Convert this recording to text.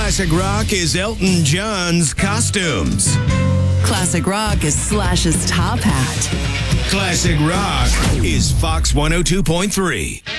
Classic rock is Elton John's costumes. Classic rock is Slash's top hat. Classic rock is Fox 102.3.